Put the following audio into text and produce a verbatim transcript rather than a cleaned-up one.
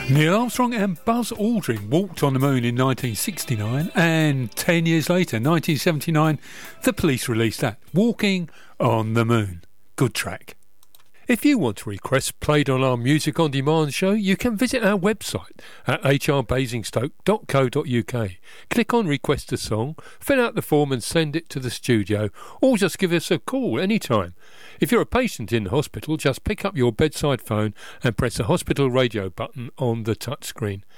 Neil Armstrong and Buzz Aldrin walked on the moon in nineteen sixty-nine, and ten years later, nineteen seventy-nine, the Police released that, Walking on the Moon. Good track. If you want to request played on our Music On Demand show, you can visit our website at h r basingstoke dot co dot u k. Click on Request a Song, fill out the form and send it to the studio, or just give us a call anytime. If you're a patient in the hospital, just pick up your bedside phone and press the hospital radio button on the touchscreen.